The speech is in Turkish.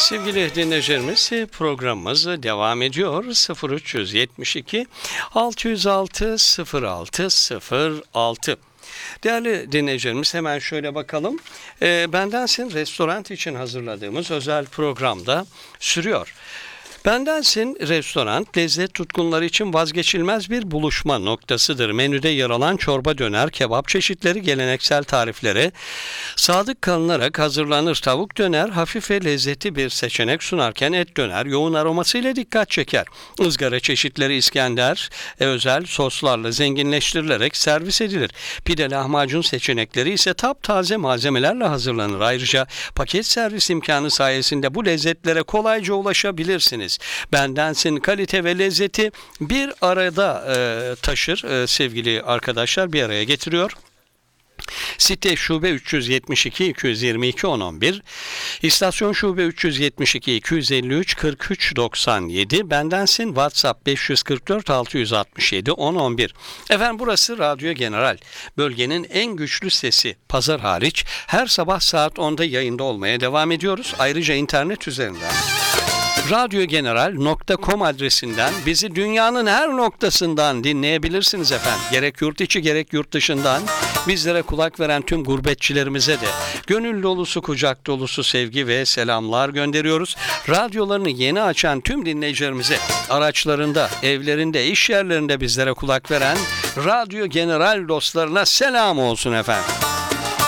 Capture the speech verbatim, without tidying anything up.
Sevgili dinleyicilerimiz, programımız devam ediyor. sıfır üç yetmiş iki altı yüz altı sıfır altı sıfır altı. Değerli dinleyicilerimiz, hemen şöyle bakalım. E, Bendensin restoran için hazırladığımız özel programda sürüyor. Bendensin restoran, lezzet tutkunları için vazgeçilmez bir buluşma noktasıdır. Menüde yer alan çorba, döner, kebap çeşitleri geleneksel tariflere sadık kalınarak hazırlanır. Tavuk döner hafif ve lezzetli bir seçenek sunarken et döner yoğun aromasıyla dikkat çeker. Izgara çeşitleri İskender e, özel soslarla zenginleştirilerek servis edilir. Pide, lahmacun seçenekleri ise taptaze malzemelerle hazırlanır. Ayrıca paket servis imkanı sayesinde bu lezzetlere kolayca ulaşabilirsiniz. Bendensin kalite ve lezzeti bir arada e, taşır e, sevgili arkadaşlar, bir araya getiriyor. Site şube üç yüz yetmiş iki iki yüz yirmi iki on on bir, İstasyon şube üç yüz yetmiş iki iki yüz elli üç kırk üç doksan yedi, Bendensin WhatsApp beş yüz kırk dört altı yüz altmış yedi on on bir. Efendim, burası Radyo General, bölgenin en güçlü sesi. Pazar hariç her sabah saat onda yayında olmaya devam ediyoruz. Ayrıca internet üzerinden radyogeneral nokta com adresinden bizi dünyanın her noktasından dinleyebilirsiniz efendim. Gerek yurt içi gerek yurt dışından bizlere kulak veren tüm gurbetçilerimize de gönül dolusu, kucak dolusu sevgi ve selamlar gönderiyoruz. Radyolarını yeni açan tüm dinleyicilerimize, araçlarında, evlerinde, iş yerlerinde bizlere kulak veren Radyo General dostlarına selam olsun efendim.